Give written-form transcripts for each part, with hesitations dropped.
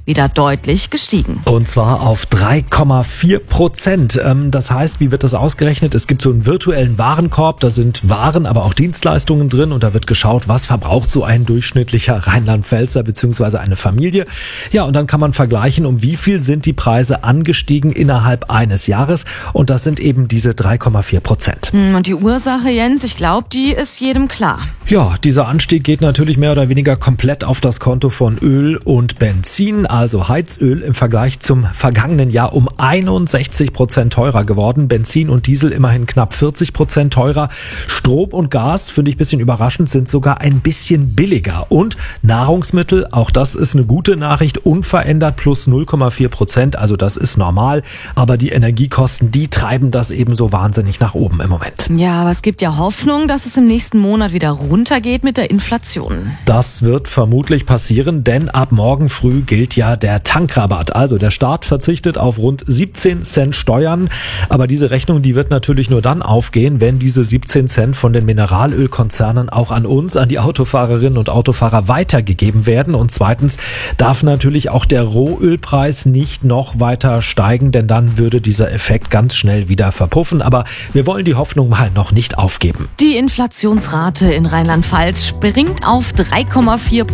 wieder deutlich gestiegen. Und zwar auf 3,4%. Das heißt, wie wird das ausgerechnet? Es gibt so einen virtuellen Warenkorb, da sind Waren, aber auch Dienstleistungen drin und da wird geschaut, was verbraucht so ein durchschnittlicher Rheinland-Pfälzer bzw. eine Familie. Ja, und dann kann man vergleichen, um wie viel sind die Preise angestiegen innerhalb eines Jahres und das sind eben diese 3,4%. Und die Ursache, Jens, ich glaube, die ist jedem klar. Ja, dieser Anstieg geht natürlich mehr oder weniger komplett auf das Konto von Öl und Benzin, also Heizöl im Vergleich zum vergangenen Jahr um 61% teurer geworden. Benzin und Diesel immerhin knapp 40% teurer. Strom und Gas, finde ich ein bisschen überraschend, sind sogar ein bisschen billiger. Und Nahrungsmittel, auch das ist eine gute Nachricht, unverändert plus 0,4%, also das ist normal. Aber die Energiekosten, die treiben das eben so wahnsinnig nach oben im Moment. Ja, aber es gibt ja Hoffnung, dass es im nächsten Monat wieder runtergeht mit der Inflation. Das wird vermutlich passieren, denn ab morgen früh gilt ja der Tankrabatt. Also der Staat verzichtet auf rund 17 Cent Steuern. Aber diese Rechnung, die wird natürlich nur dann aufgehen, wenn diese 17 Cent von den Mineralölkonzernen auch an uns, an die Autofahrerinnen und Autofahrer weitergegeben werden. Und zweitens darf natürlich auch der Rohölpreis nicht noch weiter steigen, denn dann würde dieser Effekt ganz schnell wieder verpuffen. Aber wir wollen die Hoffnung mal noch nicht aufgeben. Die Inflationsrate in Rheinland-Pfalz springt auf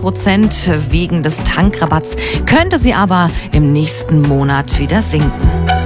3,4% wegen des Tankrabatts, könnte sie aber im nächsten Monat wieder sinken.